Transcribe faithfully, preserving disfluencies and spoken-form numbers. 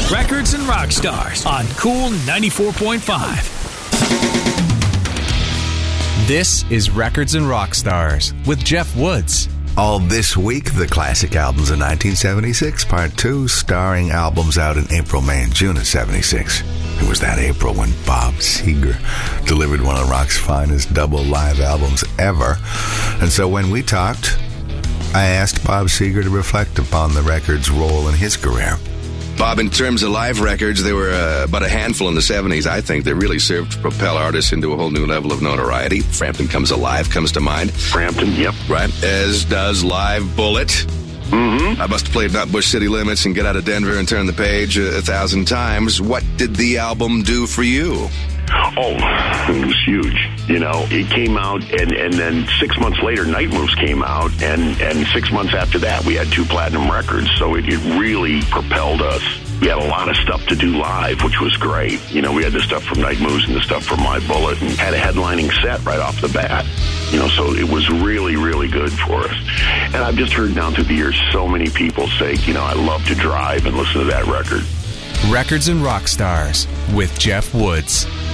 Records and Rock Stars on Cool ninety-four point five. This is Records and Rock Stars with Jeff Woods. All this week, the classic albums of nineteen seventy-six, part two, starring albums out in April, May, and June of seventy-six. It was that April when Bob Seger delivered one of rock's finest double live albums ever. And so when we talked, I asked Bob Seger to reflect upon the record's role in his career. Bob, in terms of live records, there were uh, about a handful in the seventies, I think, that really served to propel artists into a whole new level of notoriety. Frampton Comes Alive comes to mind. Frampton, yep. Right, as does Live Bullet. Mm-hmm. I must have played Not Bush City Limits and Get Out of Denver and Turn the Page a, a thousand times. What did the album do for you? Oh, it was huge. You know, it came out, and, and then six months later, Night Moves came out, and, and six months after that, we had two platinum records, so it, it really propelled us. We had a lot of stuff to do live, which was great. You know, we had the stuff from Night Moves and the stuff from Live Bullet, and had a headlining set right off the bat. You know, so it was really, really good for us. And I've just heard down through the years so many people say, you know, I love to drive and listen to that record. Records and Rock Stars with Jeff Woods.